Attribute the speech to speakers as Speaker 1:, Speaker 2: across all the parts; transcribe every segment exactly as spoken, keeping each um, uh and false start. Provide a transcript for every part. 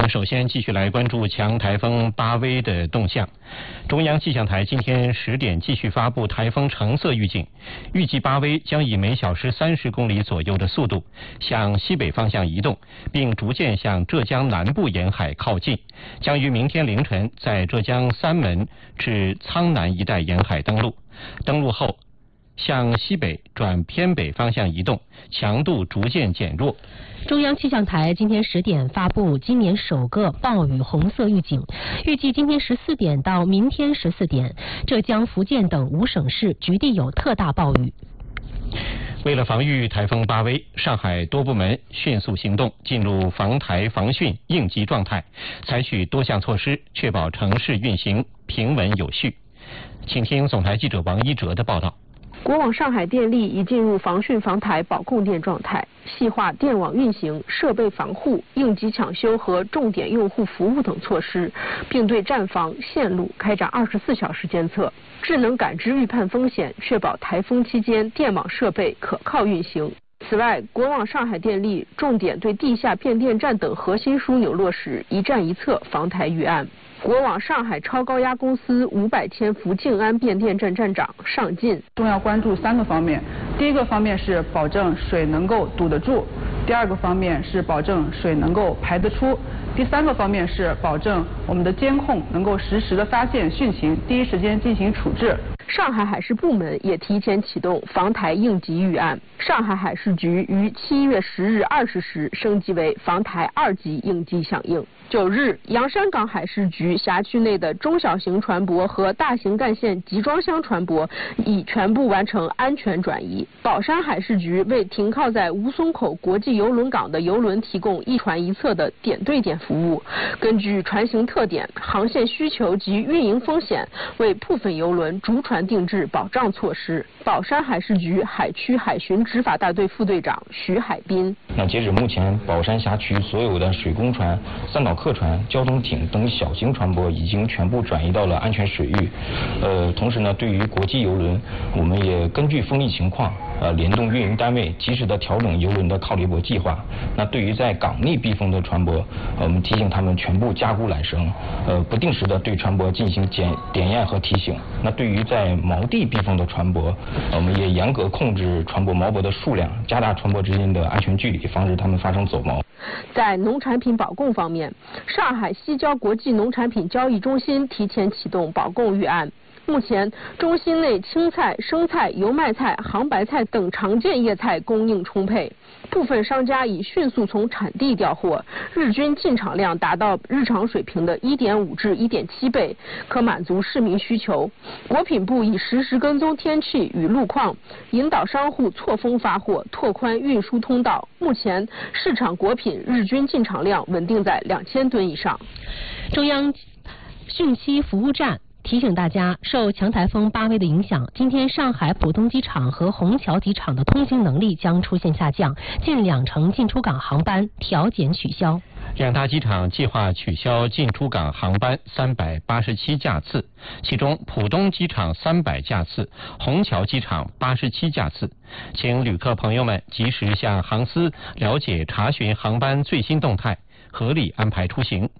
Speaker 1: 首先继续来关注强台风巴威的动向。中央气象台今天十点继续发布台风橙色预警，预计巴威将以每小时三十公里左右的速度向西北方向移动，并逐渐向浙江南部沿海靠近，将于明天凌晨在浙江三门至苍南一带沿海登陆。登陆后向西北转偏北方向移动，强度逐渐减弱。
Speaker 2: 中央气象台今天十点发布今年首个暴雨红色预警，预计今天十四点到明天十四点，浙江、福建等五省市局地有特大暴雨。
Speaker 1: 为了防御台风巴威，上海多部门迅速行动，进入防台防汛应急状态，采取多项措施，确保城市运行平稳有序。请听总台记者王一哲的报道。
Speaker 3: 国网上海电力已进入防汛防台保供电状态，细化电网运行、设备防护、应急抢修和重点用户服务等措施，并对站房、线路开展二十四小时监测，智能感知预判风险，确保台风期间电网设备可靠运行。此外，国网上海电力重点对地下变电站等核心枢纽落实一站一测防台预案。国网上海超高压公司五百千伏静安变电站站长尚进
Speaker 4: 重要关注三个方面，第一个方面是保证水能够堵得住，第二个方面是保证水能够排得出，第三个方面是保证我们的监控能够实时的发现汛情，第一时间进行处置。
Speaker 3: 上海海事部门也提前启动防台应急预案，上海海事局于七月十日二十时升级为防台二级应急响应。九日，洋山港海事局辖区内的中小型船舶和大型干线集装箱船舶已全部完成安全转移。宝山海事局为停靠在吴淞口国际邮轮港的邮轮提供一船一侧的点对点服务，根据船型特点、航线需求及运营风险，为部分邮轮逐船定制保障措施。宝山海事局海区海巡执法大队副队长徐海滨：
Speaker 5: 那截止目前，宝山辖区所有的水工船、三岛客船、交通艇等小型船舶已经全部转移到了安全水域。呃，同时呢，对于国际邮轮，我们也根据风力情况，呃，联动运营单位及时的调整邮轮的靠离泊计划。那对于在港内避风的船舶，呃，我们提醒他们全部加固缆绳，呃，不定时的对船舶进行检点验和提醒。那对于在锚地避风的船舶，我们也严格控制船舶锚泊的数量，加大船舶之间的安全距离，防止它们发生走锚。
Speaker 3: 在农产品保供方面，上海西郊国际农产品交易中心提前启动保供预案。目前，中心内青菜、生菜、油麦菜、杭白菜等常见叶菜供应充沛，部分商家已迅速从产地调货，日均进场量达到日常水平的 一点五 至 一点七 倍，可满足市民需求。国品部已实时跟踪天气与路况，引导商户错峰发货，拓宽运输通道。目前，市场果品日均进场量稳定在两千吨以上。
Speaker 2: 中央汛期服务站提醒大家，受强台风巴威的影响，今天上海浦东机场和虹桥机场的通行能力将出现下降，近两成进出港航班调减取消。
Speaker 1: 两大机场计划取消进出港航班三百八十七架次，其中浦东机场三百架次，虹桥机场八十七架次。请旅客朋友们及时向航司了解查询航班最新动态，合理安排出行。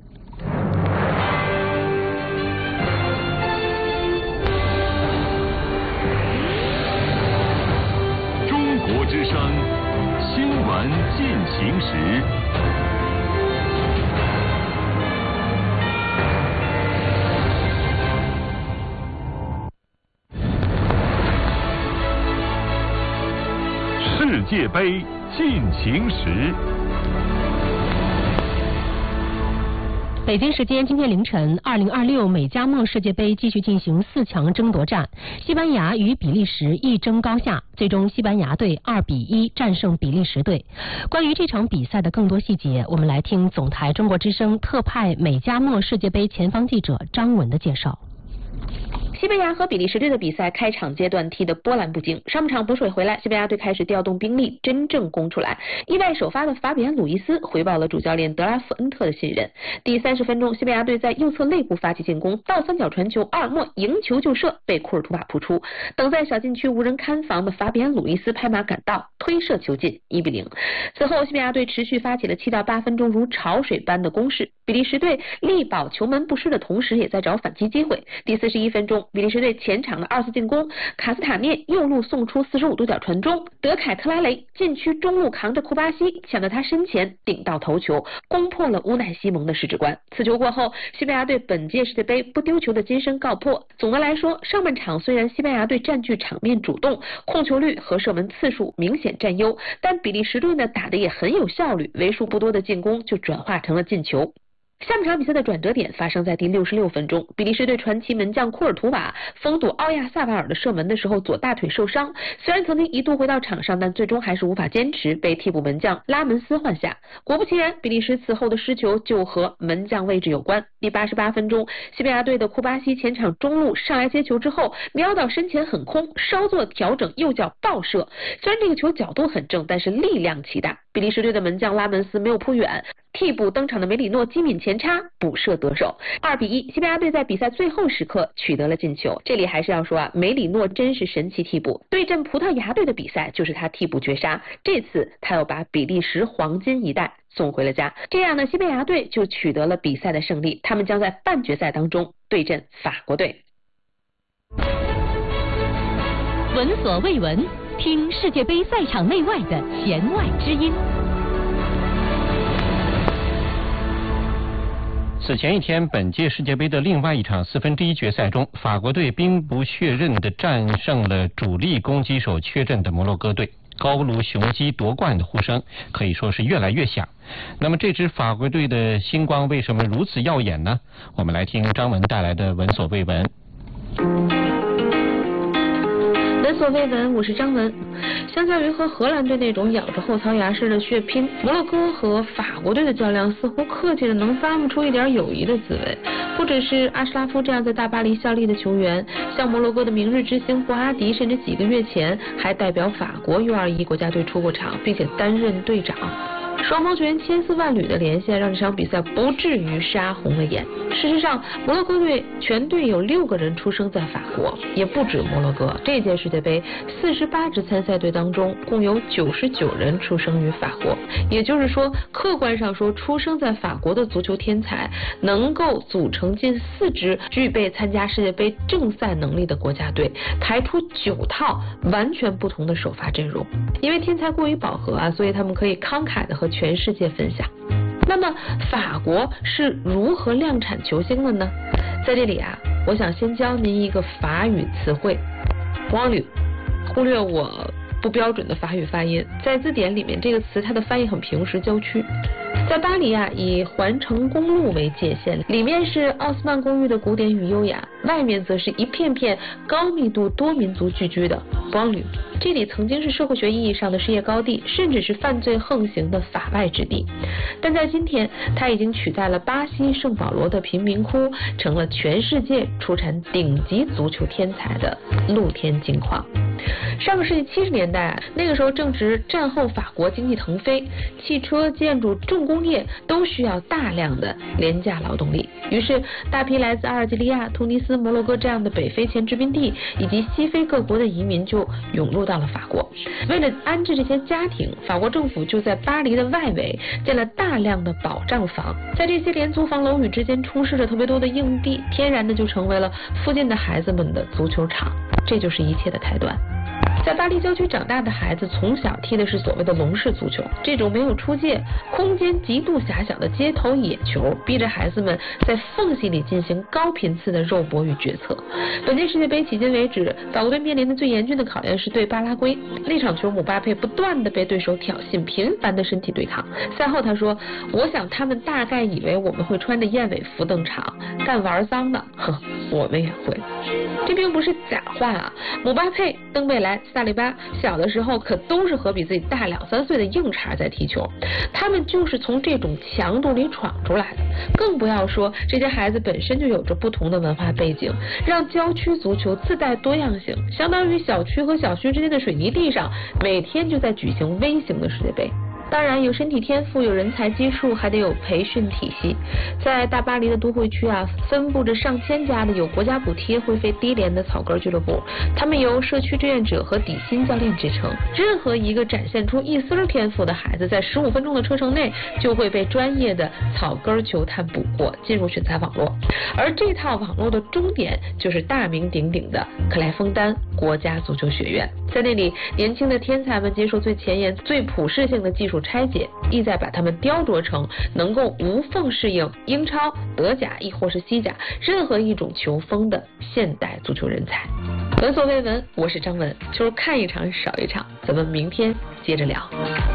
Speaker 6: 国之声新闻进行时，世界杯进行时。
Speaker 2: 北京时间今天凌晨，二零二六美加墨世界杯继续进行四强争夺战，西班牙与比利时一争高下，最终西班牙队二比一战胜比利时队。关于这场比赛的更多细节，我们来听总台中国之声特派美加墨世界杯前方记者张文的介绍。
Speaker 7: 西班牙和比利时队的比赛开场阶段踢得波澜不惊，上半场补水回来，西班牙队开始调动兵力，真正攻出来。意外首发的法比安·鲁伊斯回报了主教练德拉夫恩特的信任。第三十分钟，西班牙队在右侧肋部发起进攻，倒三角传球，阿尔莫迎球就射，被库尔图瓦扑出。等在小禁区无人看防的法比安·鲁伊斯拍马赶到，推射球进，一比零。此后，西班牙队持续发起了七到八分钟如潮水般的攻势，比利时队力保球门不失的同时，也在找反击机会。第四十一分钟，比利时队前场的二次进攻，卡斯塔涅右路送出四十五度角传中，德凯特拉雷禁区中路扛着库巴西抢到他身前顶到头球，攻破了乌奈西蒙的十指关。此球过后，西班牙队本届世界杯不丢球的金身告破。总的来说，上半场虽然西班牙队占据场面主动，控球率和射门次数明显占优，但比利时队呢打得也很有效率，为数不多的进攻就转化成了进球。下半场比赛的转折点发生在第六十六分钟，比利时队传奇门将库尔图瓦封堵奥亚萨瓦尔的射门的时候左大腿受伤，虽然曾经一度回到场上，但最终还是无法坚持，被替补门将拉门斯换下。果不其然，比利时此后的失球就和门将位置有关。第八十八分钟，西班牙队的库巴西前场中路上来接球之后，瞄到身前很空，稍作调整，右脚爆射，虽然这个球角度很正，但是力量奇大，比利时队的门将拉门斯没有扑远，替补登场的梅里诺机敏前插补射得手，二比一，西班牙队在比赛最后时刻取得了进球。这里还是要说啊，梅里诺真是神奇替补，对阵葡萄牙队的比赛就是他替补绝杀，这次他又把比利时黄金一代送回了家。这样呢，西班牙队就取得了比赛的胜利，他们将在半决赛当中对阵法国队。
Speaker 2: 闻所未闻，听世界杯赛场内外的弦外之音。
Speaker 1: 此前一天，本届世界杯的另外一场四分之一决赛中，法国队兵不血刃地战胜了主力攻击手缺阵的摩洛哥队，高卢雄鸡夺冠的呼声可以说是越来越响。那么这支法国队的星光为什么如此耀眼呢？我们来听张文带来的闻所未闻。
Speaker 7: 闻所未闻，我是张文。相较于和荷兰队那种咬着后槽牙式的血拼，摩洛哥和法国队的较量似乎客气的能咂摸出一点友谊的滋味。不只是阿什拉夫这样在大巴黎效力的球员，像摩洛哥的明日之星布阿迪，甚至几个月前还代表法国 U 二十一 国家队出过场，并且担任队长。双方球员千丝万缕的连线，让这场比赛不至于杀红了眼。事实上，摩洛哥队全队有六个人出生在法国，也不止摩洛哥。这届世界杯四十八支参赛队当中，共有九十九人出生于法国。也就是说，客观上说，出生在法国的足球天才能够组成近四支具备参加世界杯正赛能力的国家队，排出九套完全不同的首发阵容。因为天才过于饱和啊，所以他们可以慷慨的和全世界分享。那么法国是如何量产球星的呢？在这里啊，我想先教您一个法语词汇 banlieue， 忽略我不标准的法语发音，在字典里面这个词它的翻译很平实，郊区。在巴黎啊，以环城公路为界限，里面是奥斯曼公寓的古典与优雅，外面则是一片片高密度多民族聚居的banlieue。这里曾经是社会学意义上的事业高地，甚至是犯罪横行的法外之地，但在今天，它已经取代了巴西圣保罗的贫民窟，成了全世界出产顶级足球天才的露天金矿。上个世纪七十年代啊，那个时候正值战后法国经济腾飞，汽车、建筑、重工业都需要大量的廉价劳动力，于是大批来自阿尔及利亚、突尼斯、摩洛哥这样的北非前殖民地以及西非各国的移民就涌入到了法国。为了安置这些家庭，法国政府就在巴黎的外围建了大量的保障房，在这些廉租房楼宇之间充斥着特别多的硬币，天然的就成为了附近的孩子们的足球场，这就是一切的开端。在巴黎郊区长大的孩子从小踢的是所谓的笼式足球，这种没有出界、空间极度狭小的街头野球，逼着孩子们在缝隙里进行高频次的肉搏与决策。本届世界杯迄今为止，法国队面临的最严峻的考验是对巴拉圭。那场球，姆巴佩不断的被对手挑衅，频繁的身体对抗。赛后他说：“我想他们大概以为我们会穿着燕尾服登场，干玩脏的，哼，我们也会。”这并不是假话啊！姆巴佩登贝莱萨利巴，小的时候可都是和比自己大两三岁的硬茬在踢球，他们就是从这种强度里闯出来的。更不要说这些孩子本身就有着不同的文化背景，让郊区足球自带多样性，相当于小区和小区之间的水泥地上每天就在举行微型的世界杯。当然，有身体天赋，有人才基数，还得有培训体系。在大巴黎的都会区啊，分布着上千家的有国家补贴、会费低廉的草根俱乐部，他们由社区志愿者和底薪教练支撑。任何一个展现出一丝天赋的孩子，在十五分钟的车程内就会被专业的草根球探捕获，进入选材网络。而这套网络的终点就是大名鼎鼎的克莱枫丹国家足球学院。在那里，年轻的天才们接受最前沿、最普适性的技术拆解，意在把他们雕琢成能够无缝适应英超、德甲亦或是西甲任何一种球风的现代足球人才。闻所未闻，我是张文，就是看一场少一场，咱们明天接着聊。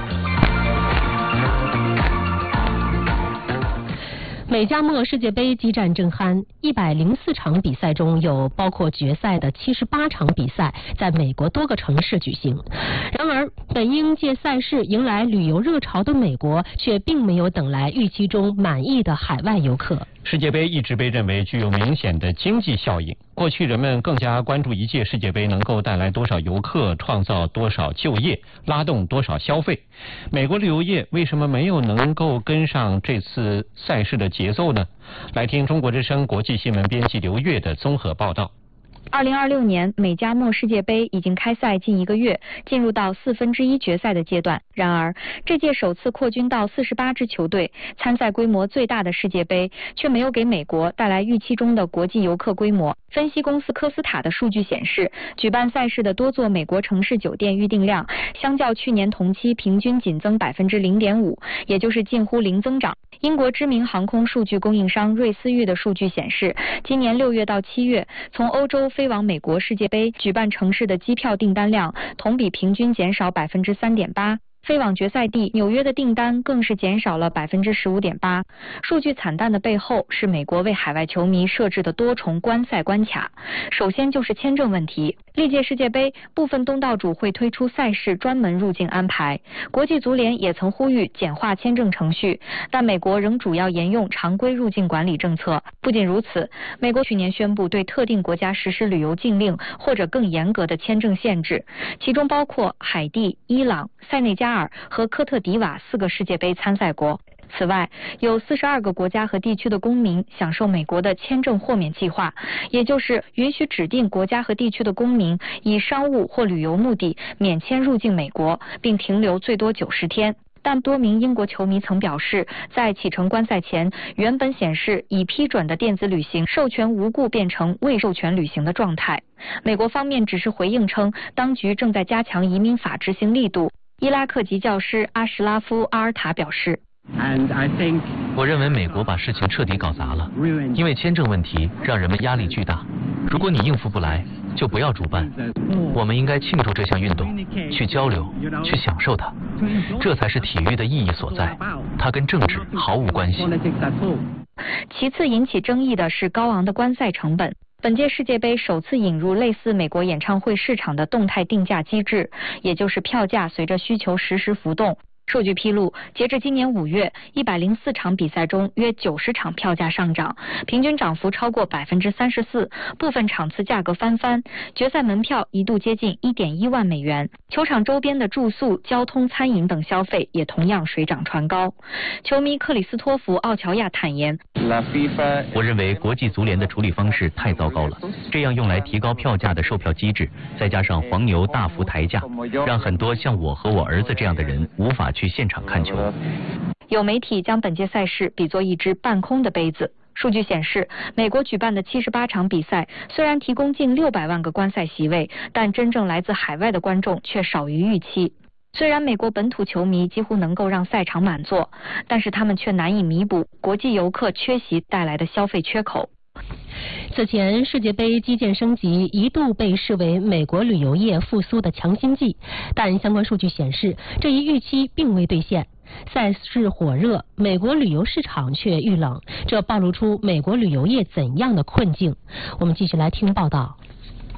Speaker 2: 美加墨世界杯激战正酣，一百零四场比赛中有包括决赛的七十八场比赛在美国多个城市举行。然而，本应届赛事迎来旅游热潮的美国，却并没有等来预期中满意的海外游客。
Speaker 1: 世界杯一直被认为具有明显的经济效应。过去人们更加关注一届世界杯能够带来多少游客，创造多少就业，拉动多少消费。美国旅游业为什么没有能够跟上这次赛事的节奏呢？来听中国之声国际新闻编辑刘越的综合报道。
Speaker 8: 二零二六年美加墨世界杯已经开赛近一个月，进入到四分之一决赛的阶段。然而，这届首次扩军到四十八支球队，参赛规模最大的世界杯，却没有给美国带来预期中的国际游客规模。分析公司科斯塔的数据显示，举办赛事的多座美国城市酒店预订量，相较去年同期平均仅增百分之零点五，也就是近乎零增长。英国知名航空数据供应商瑞思域的数据显示，今年六月到七月，从欧洲飞往美国世界杯举办城市的机票订单量同比平均减少百分之三点八。飞往决赛地纽约的订单更是减少了百分之十五点八。数据惨淡的背后是美国为海外球迷设置的多重观赛关卡。首先就是签证问题，历届世界杯部分东道主会推出赛事专门入境安排，国际足联也曾呼吁简化签证程序，但美国仍主要沿用常规入境管理政策。不仅如此，美国去年宣布对特定国家实施旅游禁令或者更严格的签证限制，其中包括海地、伊朗、塞内加尔和科特迪瓦四个世界杯参赛国。此外，有四十二个国家和地区的公民享受美国的签证豁免计划，也就是允许指定国家和地区的公民以商务或旅游目的免签入境美国，并停留最多九十天。但多名英国球迷曾表示，在启程观赛前，原本显示已批准的电子旅行授权无故变成未授权旅行的状态。美国方面只是回应称，当局正在加强移民法执行力度。伊拉克籍教师阿什拉夫·阿尔塔表示，
Speaker 9: 我认为美国把事情彻底搞砸了，因为签证问题让人们压力巨大。如果你应付不来，就不要主办。我们应该庆祝这项运动，去交流，去享受它，这才是体育的意义所在。它跟政治毫无关系。
Speaker 8: 其次引起争议的是高昂的观赛成本。本届世界杯首次引入类似美国演唱会市场的动态定价机制，也就是票价随着需求实时浮动。数据披露，截至今年五月，一百零四场比赛中，约九十场票价上涨，平均涨幅超过百分之三十四，部分场次价格翻番。决赛门票一度接近一点一万美元，球场周边的住宿、交通、餐饮等消费也同样水涨船高。球迷克里斯托弗·奥乔亚坦言：“
Speaker 9: 我认为国际足联的处理方式太糟糕了，这样用来提高票价的售票机制，再加上黄牛大幅抬价，让很多像我和我儿子这样的人无法去现场看球。”
Speaker 8: 有媒体将本届赛事比作一只半空的杯子。数据显示，美国举办的七十八场比赛虽然提供近六百万个观赛席位，但真正来自海外的观众却少于预期。虽然美国本土球迷几乎能够让赛场满座，但是他们却难以弥补国际游客缺席带来的消费缺口。
Speaker 2: 此前，世界杯基建升级一度被视为美国旅游业复苏的强心剂，但相关数据显示，这一预期并未兑现。赛事火热，美国旅游市场却遇冷，这暴露出美国旅游业怎样的困境？我们继续来听报道。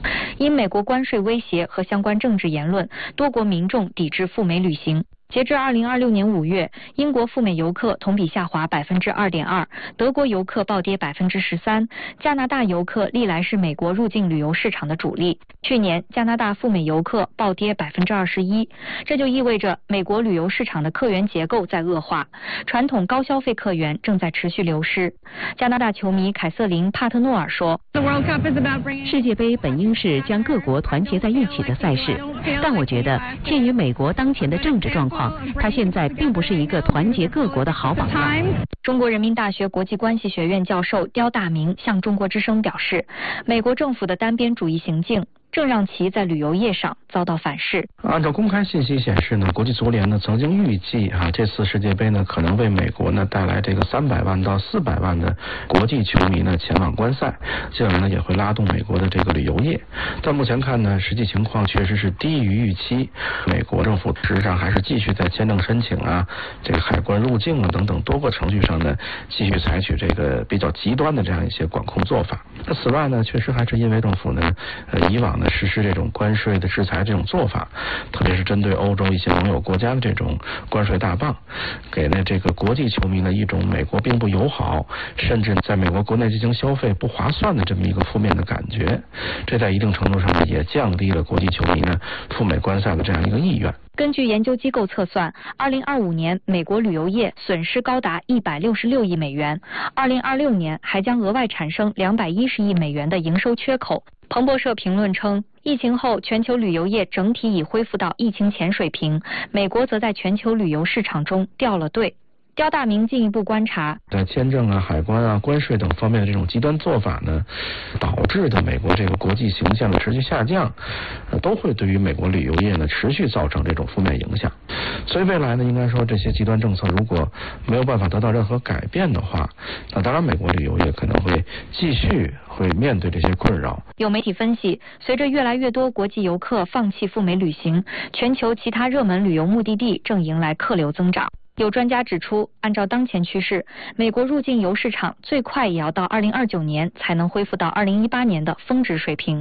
Speaker 8: 因美国关税威胁和相关政治言论，多国民众抵制赴美旅行。截至二零二六年五月，英国赴美游客同比下滑百分之二点二，德国游客暴跌百分之十三，加拿大游客历来是美国入境旅游市场的主力。去年加拿大赴美游客暴跌百分之二十一，这就意味着美国旅游市场的客源结构在恶化，传统高消费客源正在持续流失。加拿大球迷凯瑟琳·帕特诺尔说：“
Speaker 10: 世界杯本应是将各国团结在一起的赛事，但我觉得鉴于美国当前的政治状况，它现在并不是一个团结各国的好榜样。”
Speaker 8: 中国人民大学国际关系学院教授刁大明向中国之声表示，美国政府的单边主义行径正让其在旅游业上遭到反噬。
Speaker 11: 按照公开信息显示呢，国际足联呢曾经预计啊，这次世界杯呢可能为美国呢带来这个三百万到四百万的国际球迷呢前往观赛，进而呢也会拉动美国的这个旅游业。但目前看呢，实际情况确实是低于预期。美国政府实际上还是继续在签证申请啊、这个海关入境啊等等多个程序上呢，继续采取这个比较极端的这样一些管控做法。那此外呢，确实还是因为政府呢，呃以往呢实施这种关税的制裁这种做法，特别是针对欧洲一些盟友国家的这种关税大棒，给呢这个国际球迷呢一种美国并不友好，甚至在美国国内进行消费不划算的这么一个负面的感觉。这在一定程度上呢也降低了国际球迷呢赴美观赛的这样一个意愿。
Speaker 8: 根据研究机构测算，二零二五年美国旅游业损失高达一百六十六亿美元，二零二六年还将额外产生两百一十亿美元的营收缺口。彭博社评论称，疫情后全球旅游业整体已恢复到疫情前水平，美国则在全球旅游市场中掉了队。刁大明进一步观察，
Speaker 11: 在签证啊、海关啊、关税等方面的这种极端做法呢，导致的美国这个国际形象的持续下降，呃，都会对于美国旅游业呢持续造成这种负面影响。所以未来呢，应该说这些极端政策如果没有办法得到任何改变的话，那当然美国旅游业可能会继续会面对这些困扰。
Speaker 8: 有媒体分析，随着越来越多国际游客放弃赴美旅行，全球其他热门旅游目的地正迎来客流增长。有专家指出，按照当前趋势，美国入境游市场最快也要到二零二九年才能恢复到二零一八年的峰值水平。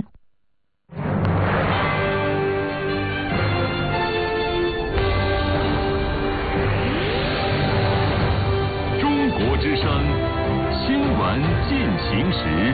Speaker 6: 中国之声新闻进行时。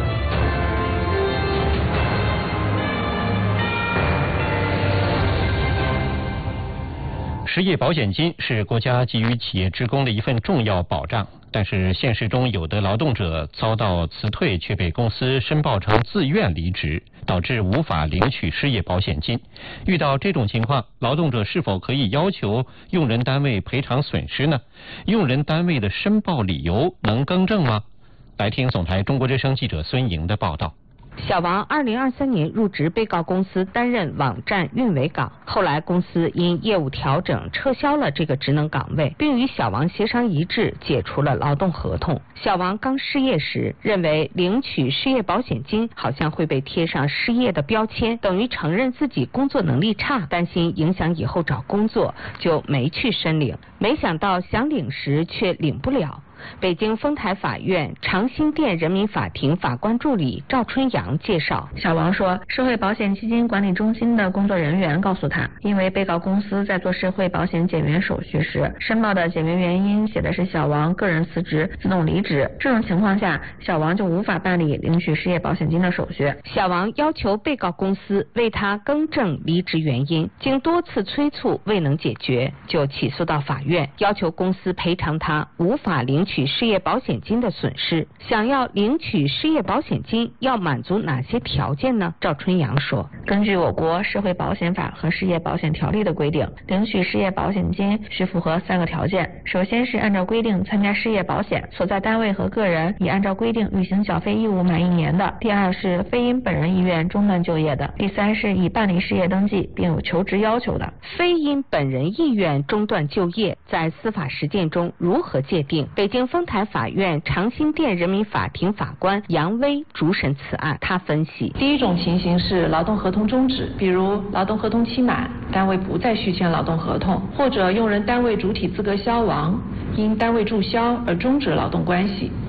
Speaker 1: 失业保险金是国家给予企业职工的一份重要保障，但是现实中有的劳动者遭到辞退，却被公司申报成自愿离职，导致无法领取失业保险金。遇到这种情况，劳动者是否可以要求用人单位赔偿损失呢？用人单位的申报理由能更正吗？来听总台中国之声记者孙莹的报道。
Speaker 10: 小王二零二三年入职被告公司担任网站运维岗，后来公司因业务调整撤销了这个职能岗位，并与小王协商一致解除了劳动合同。小王刚失业时认为领取失业保险金好像会被贴上失业的标签，等于承认自己工作能力差，担心影响以后找工作，就没去申领。没想到想领时却领不了。北京丰台法院长兴店人民法庭法官助理赵春阳介绍，
Speaker 12: 小王说，社会保险基金管理中心的工作人员告诉他，因为被告公司在做社会保险减员手续时，申报的减员原因写的是小王个人辞职自动离职，这种情况下，小王就无法办理领取失业保险金的手续。
Speaker 10: 小王要求被告公司为他更正离职原因，经多次催促未能解决，就起诉到法院，要求公司赔偿他无法领取取失业保险金的损失。想要领取失业保险金要满足哪些条件呢？赵春阳说，
Speaker 12: 根据我国社会保险法和失业保险条例的规定，领取失业保险金需符合三个条件。首先是按照规定参加失业保险，所在单位和个人已按照规定履行缴费义务满一年的。第二是非因本人意愿中断就业的。第三是已办理失业登记并有求职要求的。
Speaker 10: 非因本人意愿中断就业在司法实践中如何界定？北京丰台法院长兴店人民法庭法官杨威主审此案，他分析，
Speaker 12: 第一种情形是劳动合同终止，比如劳动合同期满，单位不再续签劳动合同，或者用人单位主体资格消亡，因单位注销而终止劳动关系。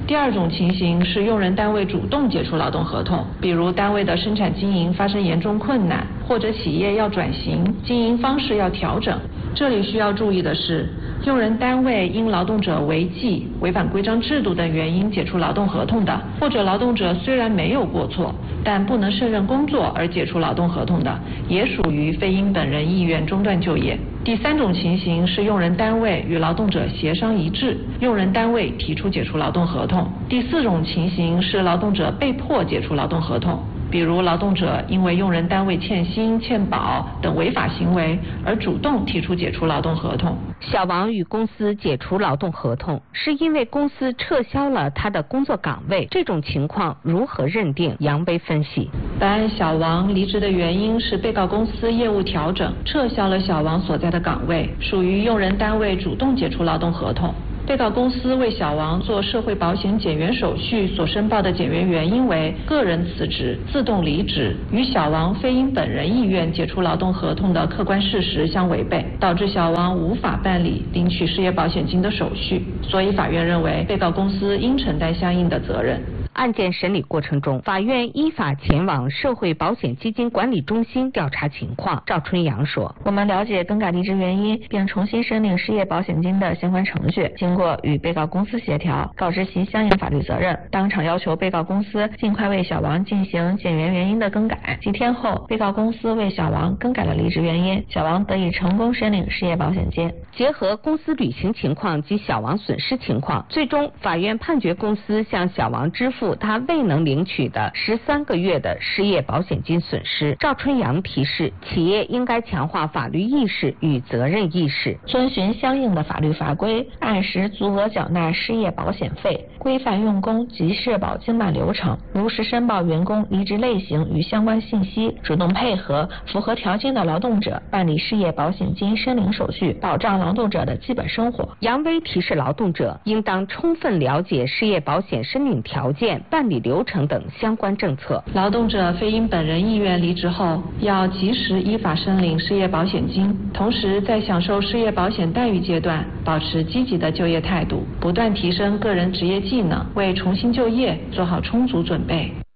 Speaker 13: 第二种情形是用人单位主动解除劳动合同，比如单位的生产经营发生严重困难，或者企业要转型，经营方式要调整。这里需要注意的是，用人单位因劳动者违纪、违反规章制度等原因解除劳动合同的，或者劳动者虽然没有过错，但不能胜任工作而解除劳动合同的，也属于非因本人意愿中断就业。第三种情形是用人单位与劳动者协商一致，用人单位提出解除劳动合同。第四种情形是劳动者被迫解除劳动合同，比如劳动者因为用人单位欠薪、欠保等违法行为而主动提出解除劳动合同。
Speaker 10: 小王与公司解除劳动合同，是因为公司撤销了他的工作岗位，这种情况如何认定？杨威分析，
Speaker 13: 本案小王离职的原因是被告公司业务调整，撤销了小王所在的岗位，属于用人单位主动解除劳动合同。被告公司为小王做社会保险减员手续所申报的减员原因为个人辞职、自动离职，与小王非因本人意愿解除劳动合同的客观事实相违背，导致小王无法办理领取失业保险金的手续，所以法院认为被告公司应承担相应的责任。
Speaker 10: 案件审理过程中，法院依法前往社会保险基金管理中心调查情况。赵春阳说，
Speaker 12: 我们了解更改离职原因并重新申领失业保险金的相关程序，经过与被告公司协调，告知其相应法律责任，当场要求被告公司尽快为小王进行减员原因的更改。几天后，被告公司为小王更改了离职原因，小王得以成功申领失业保险金。
Speaker 10: 结合公司履行情况及小王损失情况，最终法院判决公司向小王支付他未能领取的十三个月的失业保险金损失。赵春阳提示，企业应该强化法律意识与责任意识，
Speaker 12: 遵循相应的法律法规，按时足额缴纳失业保险费，规范用工及社保经办流程，如实申报员工离职类型与相关信息，主动配合符合条件的劳动者办理失业保险金申领手续，保障劳动者的基本生活。
Speaker 10: 杨威提示劳动者应当充分了解失业保险申领条件、办理流程等相关政策。
Speaker 13: 劳动者非因本人意愿离职后，要及时依法申领失业保险金，同时在享受失业保险待遇阶段，保持积极的就业态度，不断提升个人职业技能，为重新就业做好充足准备。